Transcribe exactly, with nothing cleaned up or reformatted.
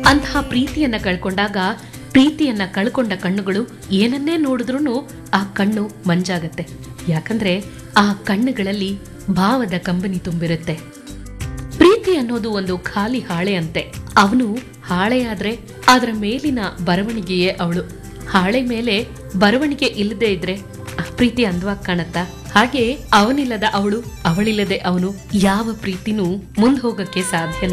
ಅಂತಹ ಪ್ರೀತಿಯನ್ನ ಕಳ್ಕೊಂಡಾಗ ಪ್ರೀತಿಯನ್ನ ಕಳ್ಕೊಂಡ ಕಣ್ಣುಗಳು ಏನನ್ನೇ ನೋಡಿದ್ರೂ ಆ ಕಣ್ಣು ಮಂಜಾಗತ್ತೆ. ಯಾಕಂದ್ರೆ ಆ ಕಣ್ಣುಗಳಲ್ಲಿ ಭಾವದ ಕಂಬನಿ ತುಂಬಿರುತ್ತೆ. ಪ್ರೀತಿ ಅನ್ನೋದು ಒಂದು ಖಾಲಿ ಹಾಳೆ ಅಂತೆ. ಅವನು ಹಾಳೆಯಾದ್ರೆ ಅದರ ಮೇಲಿನ ಬರವಣಿಗೆಯೇ ಅವಳು. ಹಾಳೆ ಮೇಲೆ ಬರವಣಿಗೆ ಇಲ್ಲದೆ ಇದ್ರೆ ಆ ಪ್ರೀತಿ ಅಂದವಾಗಿ ಕಾಣತ್ತಾ? ಹಾಗೆ ಅವನಿಲ್ಲದ ಅವಳು, ಅವಳಿಲ್ಲದೆ ಅವನು, ಯಾವ ಪ್ರೀತಿನೂ ಮುಂದ್ ಹೋಗಕ್ಕೆ ಸಾಧ್ಯನೇ